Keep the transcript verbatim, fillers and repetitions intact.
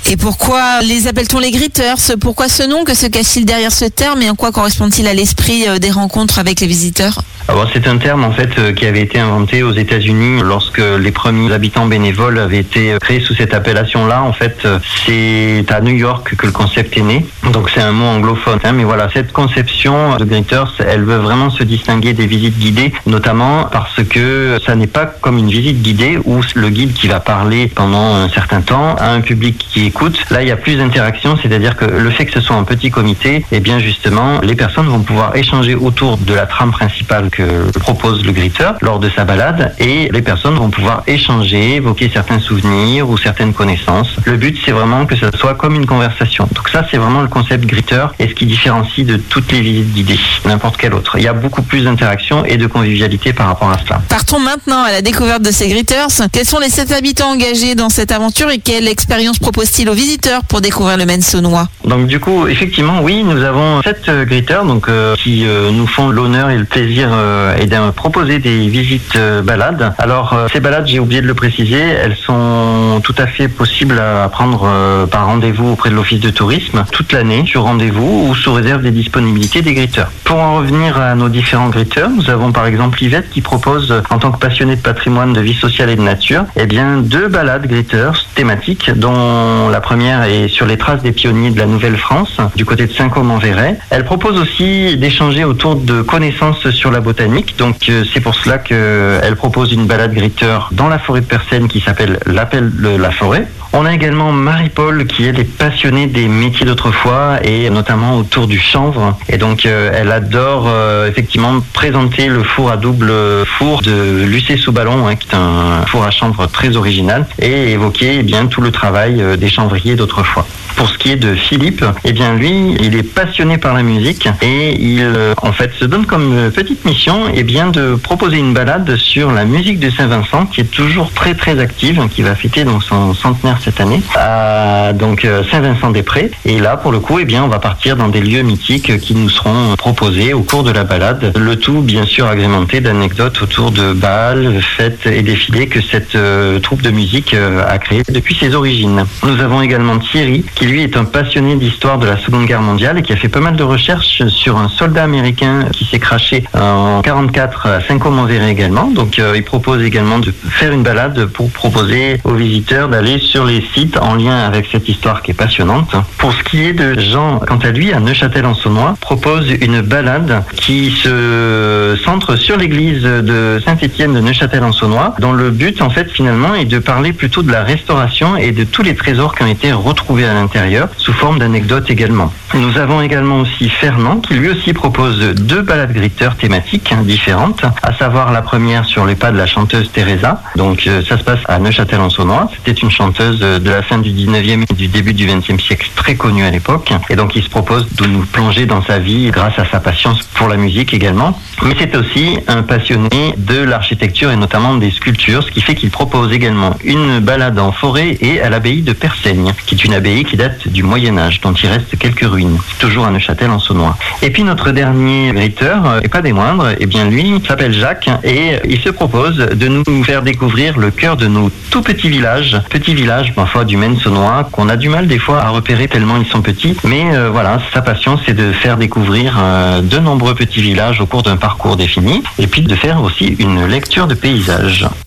Et pourquoi les appelle-t-on les gritters? Pourquoi ce nom? Que se cache-t-il derrière ce terme et en quoi correspond-il à l'esprit des rencontres avec les visiteurs? Alors, c'est un terme en fait qui avait été inventé aux États-Unis lorsque les premiers habitants bénévoles avaient été créés sous cette appellation-là. En fait, c'est à New York que le concept est né. Donc c'est un mot anglophone. Hein, mais voilà, cette conception de gritters, elle veut vraiment se distinguer des visites guidées, notamment parce que ça n'est pas comme une visite guidée où le guide qui va parler pendant un certain temps à un public qui écoute. Là, il y a plus d'interaction, c'est-à-dire que le fait que ce soit un petit comité, eh bien justement, les personnes vont pouvoir échanger autour de la trame principale que propose le gritter lors de sa balade, et les personnes vont pouvoir échanger, évoquer certains souvenirs ou certaines connaissances. Le but, c'est vraiment que ça soit comme une conversation. Donc ça, c'est vraiment le concept gritter et ce qui différencie de toutes les visites guidées, n'importe quelle autre. Il y a beaucoup plus d'interaction et de convivialité par rapport à cela. Partons maintenant à la découverte de ces gritters. Quels sont les sept habitants engagés dans cette aventure et quelle expérience propose-t-il aux visiteurs pour découvrir le Maine saunois? Donc du coup, effectivement, oui, nous avons sept euh, gritters donc, euh, qui euh, nous font l'honneur et le plaisir euh, et de proposer des visites euh, balades. Alors euh, ces balades, j'ai oublié de le préciser, elles sont tout à fait possibles à prendre euh, par rendez-vous auprès de l'office de tourisme toute l'année sur rendez-vous ou sous réserve des disponibilités des gritters. Pour en revenir à nos différents gritters, nous avons par exemple Yvette qui propose, en tant que passionnée de patrimoine, de vie sociale et de nature, eh bien deux balades gritters thématiques, dont la première est sur les traces des pionniers de la Nouvelle-France, du côté de Saint-Côme-en-Véret. Elle propose aussi d'échanger autour de connaissances sur la botanique. Donc euh, c'est pour cela qu'elle propose une balade gritter dans la forêt de Persaigne qui s'appelle l'Appel de la forêt. On a également Marie-Paul qui, elle, est passionnée des métiers d'autrefois et notamment autour du chanvre. Et donc, euh, elle adore euh, effectivement présenter le four à double four de Lucé sous ballon, hein, qui est un four à chanvre très original, et évoquer eh bien tout le travail euh, des chanvriers d'autrefois. Pour ce qui est de Philippe, eh bien lui, il est passionné par la musique et il, euh, en fait, se donne comme petite mission, eh bien, de proposer une balade sur la musique de Saint-Vincent, qui est toujours très très active, qui va fêter donc son centenaire cette année, à donc euh, Saint-Vincent-des-Prés. Et là, pour le coup, eh bien, on va partir dans des lieux mythiques qui nous seront proposés au cours de la balade. Le tout, bien sûr, agrémenté d'anecdotes autour de bals, fêtes et défilés que cette euh, troupe de musique euh, a créé depuis ses origines. Nous avons également Thierry, qui lui est un passionné d'histoire de la Seconde Guerre mondiale et qui a fait pas mal de recherches sur un soldat américain qui s'est craché en quarante-quatre à Saint-Côme-en-Véret également. Donc, euh, il propose également de faire une balade pour proposer aux visiteurs d'aller sur les sites en lien avec cette histoire qui est passionnante. Pour ce qui est de Jean, quant à lui, à Neufchâtel-en-Saunois, propose une balade qui se centre sur l'église de Saint-Étienne de Neufchâtel-en-Saunois, dont le but, en fait, finalement, est de parler plutôt de la restauration et de tous les trésors qui ont été retrouvés à l'intérieur, sous forme d'anecdotes également. Nous avons également aussi Fernand, qui lui aussi propose deux balades gritter thématiques hein, différentes, à savoir la première sur les pas de la chanteuse Teresa. Donc euh, ça se passe à Neufchâtel-en-Saunois. C'était une chanteuse de la fin du dix-neuvième et du début du vingtième siècle, très connue à l'époque. Et donc il se propose de nous plonger dans sa vie grâce à sa passion pour la musique également. Mais c'est aussi un passionné de l'architecture et notamment des sculptures, ce qui fait qu'il propose également une balade en forêt et à l'abbaye de Persaigne, qui est une abbaye qui date du Moyen-Âge, dont il reste quelques ruines, toujours à Neufchâtel-en-Saunois. Et puis notre dernier gritter, et pas des moindres, eh bien lui s'appelle Jacques et il se propose de nous faire découvrir le cœur de nos tout petits villages, petits villages parfois du Maine saunois, qu'on a du mal des fois à repérer tellement ils sont petits, mais euh, voilà, sa passion c'est de faire découvrir euh, de nombreux petits villages au cours d'un parcours défini, et puis de faire aussi une lecture de paysages.